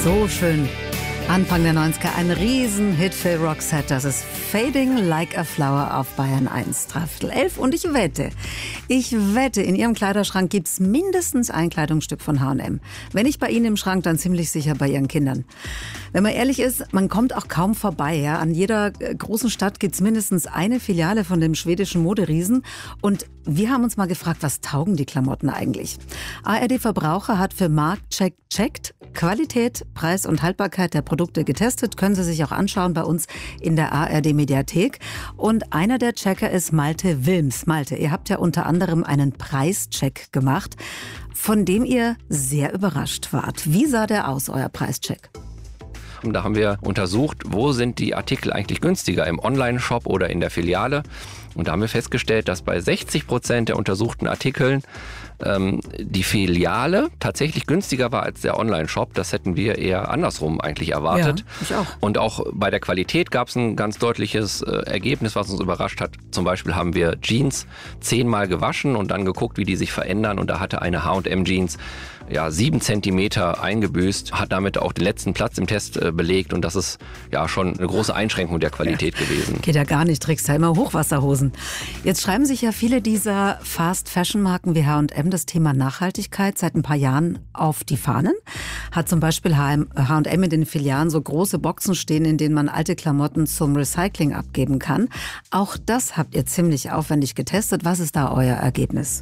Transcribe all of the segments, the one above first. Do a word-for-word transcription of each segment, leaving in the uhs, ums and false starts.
So schön. Anfang der neunziger, ein Riesenhit für Roxette. Das ist Fading Like a Flower auf Bayern eins, dreiviertel elf. Und ich wette, ich wette, in Ihrem Kleiderschrank gibt es mindestens ein Kleidungsstück von H und M. Wenn nicht bei Ihnen im Schrank, dann ziemlich sicher bei Ihren Kindern. Wenn man ehrlich ist, man kommt auch kaum vorbei. Ja? An jeder großen Stadt gibt es mindestens eine Filiale von dem schwedischen Moderiesen. Und wir haben uns mal gefragt, was taugen die Klamotten eigentlich? A R D Verbraucher hat für Marktcheck checkt Qualität, Preis und Haltbarkeit der Produkte getestet. Können Sie sich auch anschauen bei uns in der A R D Mediathek. Und einer der Checker ist Malte Wilms. Malte, ihr habt ja unter anderem einen Preischeck gemacht, von dem ihr sehr überrascht wart. Wie sah der aus, euer Preischeck? Da haben wir untersucht, wo sind die Artikel eigentlich günstiger, im Online-Shop oder in der Filiale. Und da haben wir festgestellt, dass bei sechzig Prozent der untersuchten Artikeln ähm, die Filiale tatsächlich günstiger war als der Online-Shop. Das hätten wir eher andersrum eigentlich erwartet. Ja, ich auch. Und auch bei der Qualität gab es ein ganz deutliches äh, Ergebnis, was uns überrascht hat. Zum Beispiel haben wir Jeans zehnmal gewaschen und dann geguckt, wie die sich verändern. Und da hatte eine H und M Jeans ja, sieben Zentimeter eingebüßt, hat damit auch den letzten Platz im Test äh, belegt. Und das ist ja schon eine große Einschränkung der Qualität ja. gewesen. Geht ja gar nicht, trägst ja immer Hochwasserhosen. Jetzt schreiben sich ja viele dieser Fast-Fashion-Marken wie H und M das Thema Nachhaltigkeit seit ein paar Jahren auf die Fahnen. Hat zum Beispiel H und M in den Filialen so große Boxen stehen, in denen man alte Klamotten zum Recycling abgeben kann. Auch das habt ihr ziemlich aufwendig getestet. Was ist da euer Ergebnis?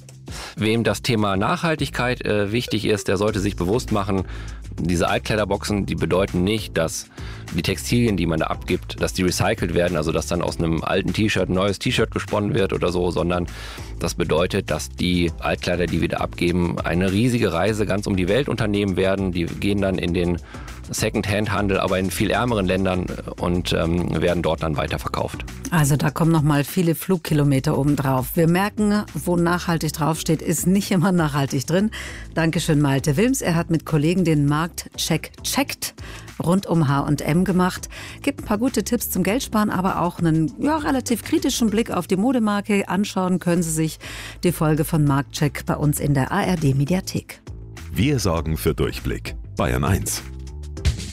Wem das Thema Nachhaltigkeit äh, wichtig ist, der sollte sich bewusst machen, diese Altkleiderboxen, die bedeuten nicht, dass die Textilien, die man da abgibt, dass die recycelt werden, also dass dann aus einem alten T-Shirt ein neues T-Shirt gesponnen wird oder so, sondern das bedeutet, dass die Altkleider, die wir da abgeben, eine riesige Reise ganz um die Welt unternehmen werden. Die gehen dann in den Second-Hand-Handel, aber in viel ärmeren Ländern und ähm, werden dort dann weiterverkauft. Also da kommen noch mal viele Flugkilometer obendrauf. Wir merken, wo nachhaltig draufsteht, ist nicht immer nachhaltig drin. Dankeschön, Malte Wilms. Er hat mit Kollegen den Marktcheck checkt rund um H und M gemacht. Gibt ein paar gute Tipps zum Geldsparen, aber auch einen ja, relativ kritischen Blick auf die Modemarke. Anschauen können Sie sich die Folge von Marktcheck bei uns in der A R D Mediathek. Wir sorgen für Durchblick. Bayern eins.